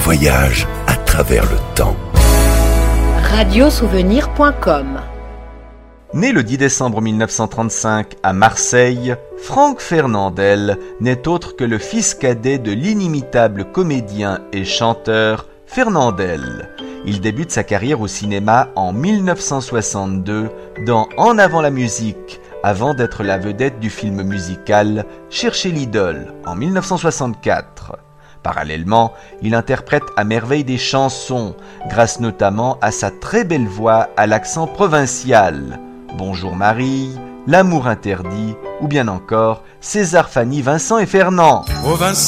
voyage à travers le temps. Radiosouvenir.com. Né le 10 décembre 1935 à Marseille, Franck Fernandel n'est autre que le fils cadet de l'inimitable comédien et chanteur Fernandel. Il débute sa carrière au cinéma en 1962 dans En avant la musique, avant d'être la vedette du film musical Cherchez l'idole en 1964. Parallèlement, il interprète à merveille des chansons, grâce notamment à sa très belle voix à l'accent provincial. Bonjour Marie, L'amour interdit, ou bien encore César, Fanny, Vincent et Fernand.